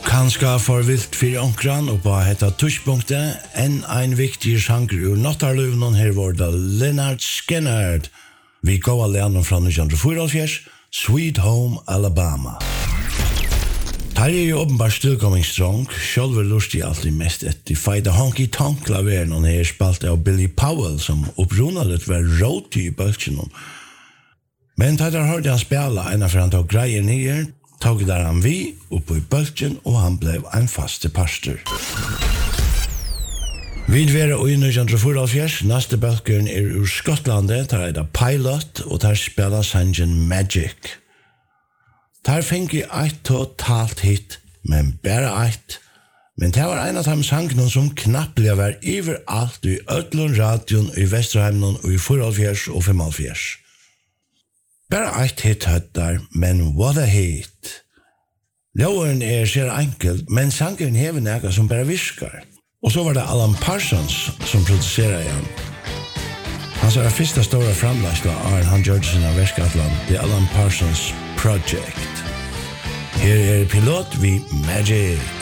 Kanska forvilt for onkran og på hetta tushpunktet enn ein viktig sjanger ur Nottarluvnon her var det Lynyrd Skynyrd vi gav alene fra 1944 Sweet Home Alabama. Her jo åpenbart stillkommingsstrong, sjølver lustig alltid mest etter feide honky-tonk-klaveren og her spalte av Billy Powell som opprunalet var råti i bølgen. Men da hørte han spela en av han tog greier nye, tog der han vi oppe i bølgen og han ble en faste pastor. Vi var i 1944, neste bølgen ur Skotlandet, der det Pilot og der spela sangen Magic. Der fikk jeg et totalt hit, men bare et. Men det var en av de sangene som knapplig var overalt i Ødlund radion, i Vesterheimen, og i 44 og 45. Bare et hit høtter, men what a hit. Loven ser enkelt, men sangen hever noe som bare visker. Og så var det Alan Parsons som produserer igjen. Hans første store framlagt var han gjør det sine verskatland, The Alan Parsons Project. Her pilot vi Magic.